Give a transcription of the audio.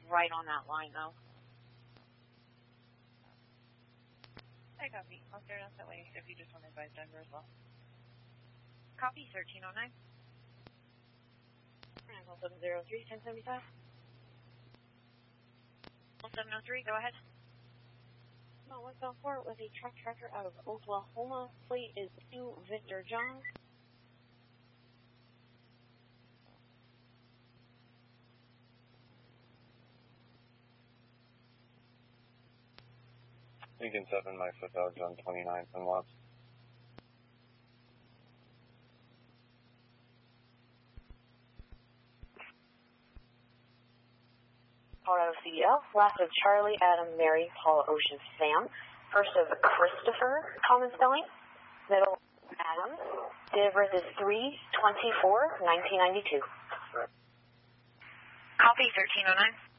right on that line, though. I copy. I'll start out that way if you just want to advise Denver as well. Copy, 1309. 703, 1075. 703, go ahead. 174 with a truck tracker out of Oklahoma. Plate is 2 Victor John. Lincoln 7, Mike Hotel, John 29, and Watts. Colorado CDL, last of Charlie, Adam, Mary, Paul, Ocean, Sam. First of Christopher, common spelling. Middle, Adam. Date of birth is 3/24/1992. Copy, 1309.